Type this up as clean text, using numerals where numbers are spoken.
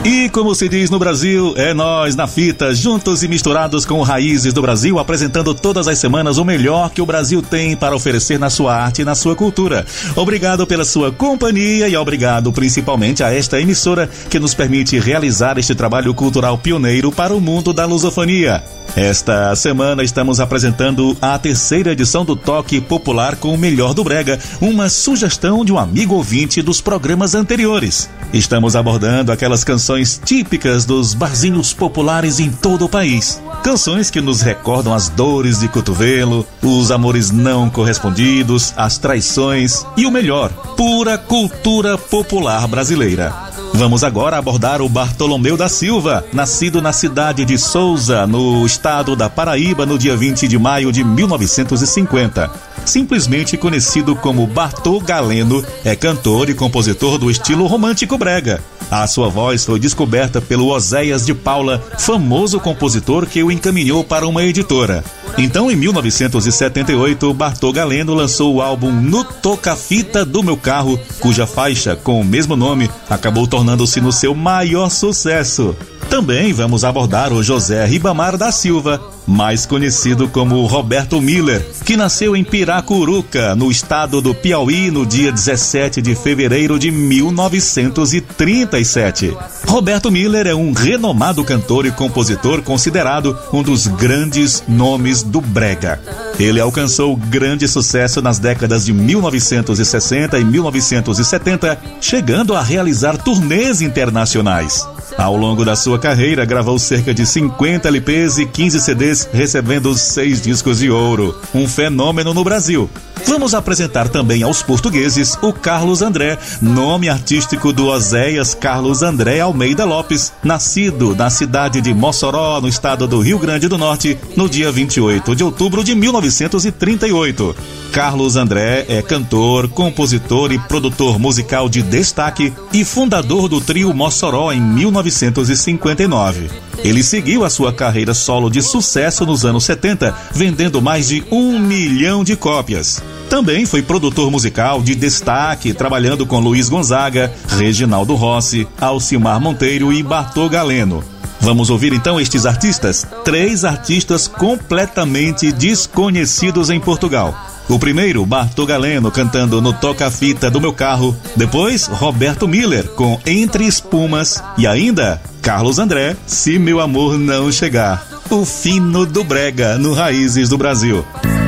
E como se diz no Brasil, é nós na fita, juntos e misturados com Raízes do Brasil, apresentando todas as semanas o melhor que o Brasil tem para oferecer na sua arte e na sua cultura. Obrigado pela sua companhia e obrigado principalmente a esta emissora que nos permite realizar este trabalho cultural pioneiro para o mundo da lusofonia. Esta semana estamos apresentando a terceira edição do Toque Popular com o melhor do brega, uma sugestão de um amigo ouvinte dos programas anteriores. Estamos abordando aquelas canções típicas dos barzinhos populares em todo o país. Canções que nos recordam as dores de cotovelo, os amores não correspondidos, as traições e o melhor, pura cultura popular brasileira. Vamos agora abordar o Bartolomeu da Silva, nascido na cidade de Souza, no estado da Paraíba, no dia 20 de maio de 1950. Simplesmente conhecido como Bartô Galeno, é cantor e compositor do estilo romântico brega. A sua voz foi descoberta pelo Oséias de Paula, famoso compositor que o encaminhou para uma editora. Então, em 1978, Bartô Galeno lançou o álbum No Toca-Fita do Meu Carro, cuja faixa, com o mesmo nome, acabou tornando-se no seu maior sucesso. Também vamos abordar o José Ribamar da Silva, mais conhecido como Roberto Miller, que nasceu em Piracuruca, no estado do Piauí, no dia 17 de fevereiro de 1937. Roberto Miller é um renomado cantor e compositor considerado um dos grandes nomes do brega. Ele alcançou grande sucesso nas décadas de 1960 e 1970, chegando a realizar turnês internacionais. Ao longo da sua carreira, gravou cerca de 50 LPs e 15 CDs, recebendo 6 discos de ouro. Um fenômeno no Brasil. Vamos apresentar também aos portugueses o Carlos André, nome artístico do Oséias Carlos André Almeida Lopes, nascido na cidade de Mossoró, no estado do Rio Grande do Norte, no dia 28 de outubro de 1938. Carlos André é cantor, compositor e produtor musical de destaque e fundador do trio Mossoró em 1959. Ele seguiu a sua carreira solo de sucesso nos anos 70, vendendo mais de 1 milhão de cópias. Também foi produtor musical de destaque, trabalhando com Luiz Gonzaga, Reginaldo Rossi, Alcimar Monteiro e Bartô Galeno. Vamos ouvir então estes artistas? 3 artistas completamente desconhecidos em Portugal. O primeiro, Bartô Galeno, cantando No Toca-Fita do Meu Carro. Depois, Roberto Miller, com Entre Espumas. E ainda, Carlos André, Se Meu Amor Não Chegar. O fino do brega no Raízes do Brasil.